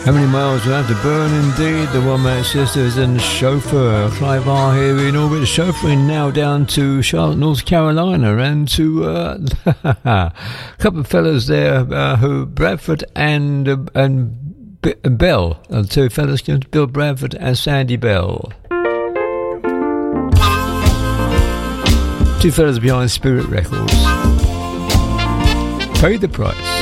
How many miles will have to burn indeed? The One Man Sisters and Chauffeur. Clive R here in orbit, chauffeuring now down to Charlotte, North Carolina, and to a couple of fellas there who Bradford and Bell. Two fellas, Bill Bradford and Sandy Bell. Two fellas behind Spirit Records. Pay the price.